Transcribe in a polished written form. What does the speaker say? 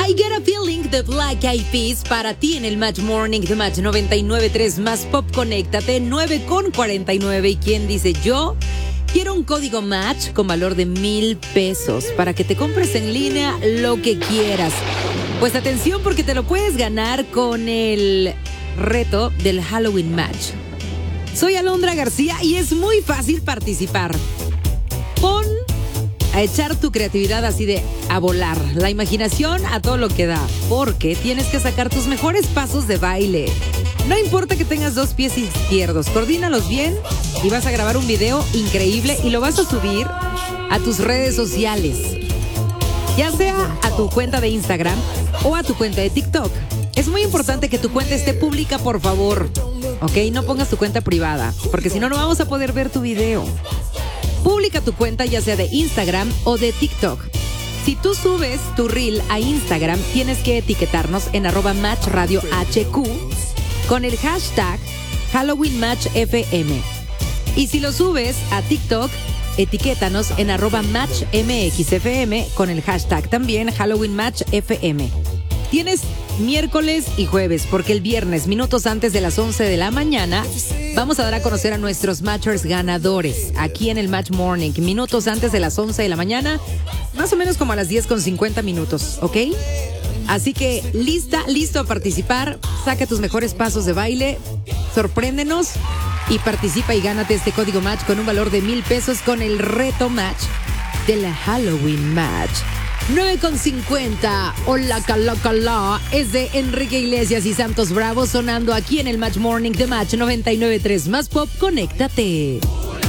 I Get a Feeling de Black Eyed Peas para ti en el Match Morning de Match 99.3 más Pop. Conéctate 9:49. ¿Y quién dice? Yo quiero un código Match con valor de $1,000 para que te compres en línea lo que quieras. Pues atención, porque te lo puedes ganar con el reto del Halloween Match. Soy Alondra García y es muy fácil participar. Pon a echar tu creatividad así de a volar, la imaginación a todo lo que da, porque tienes que sacar tus mejores pasos de baile. No importa que tengas 2 pies izquierdos, coordínalos bien y vas a grabar un video increíble y lo vas a subir a tus redes sociales, ya sea a tu cuenta de Instagram o a tu cuenta de TikTok. Es muy importante que tu cuenta esté pública, por favor, ¿ok? No pongas tu cuenta privada, porque si no, no vamos a poder ver tu video. Publica tu cuenta ya sea de Instagram o de TikTok. Si tú subes tu reel a Instagram, tienes que etiquetarnos en @MatchRadioHQ con el hashtag HalloweenMatchFM. Y si lo subes a TikTok, etiquétanos en @MatchMXFM con el hashtag también HalloweenMatchFM. Tienes miércoles y jueves, porque el viernes, minutos antes de las 11 de la mañana, vamos a dar a conocer a nuestros Matchers ganadores aquí en el Match Morning. Minutos antes de las 11 de la mañana, más o menos como a las 10:50, ¿ok? Así que listo a participar. Saca tus mejores pasos de baile, sorpréndenos y participa y gánate este código Match con un valor de $1,000 con el reto Match de la Halloween Match. 9:50. Hola, cala, es de Enrique Iglesias y Santos Bravo, sonando aquí en el Match Morning de Match 99.3 más Pop. Conéctate.